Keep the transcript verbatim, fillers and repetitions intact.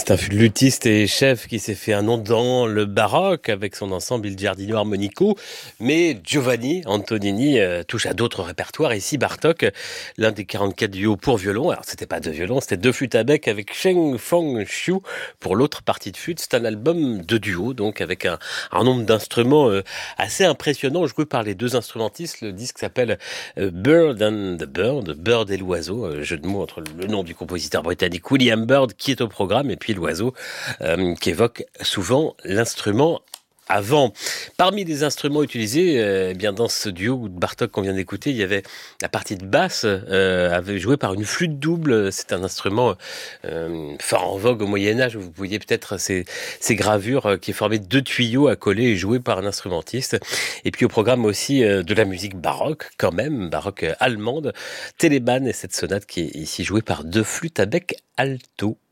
C'est un luthiste et chef qui s'est fait un nom dans le baroque avec son ensemble Il Giardino Armonico. Mais Giovanni Antonini euh, touche à d'autres répertoires. Ici, Bartók, l'un des quarante-quatre duos pour violon. Alors, c'était pas deux violons, c'était deux flûtes à bec avec Cheng Feng Xiu pour l'autre partie de flûte. C'est un album de duo, donc avec un, un nombre d'instruments euh, assez impressionnant, joué par les deux instrumentistes. Le disque s'appelle euh, Bird and the Bird, Bird et l'oiseau, euh, jeu de mots entre le nom du compositeur britannique William Byrd qui est au programme et puis l'oiseau euh, qui évoque souvent l'instrument avant. Parmi les instruments utilisés, euh, eh bien dans ce duo de Bartók qu'on vient d'écouter, il y avait la partie de basse euh, avait jouée par une flûte double. C'est un instrument euh, fort en vogue au Moyen-Âge. Vous voyez peut-être ces, ces gravures euh, qui est formé de deux tuyaux à coller et joués par un instrumentiste. Et puis au programme aussi euh, de la musique baroque, quand même, baroque allemande, Telemann et cette sonate qui est ici jouée par deux flûtes à bec alto.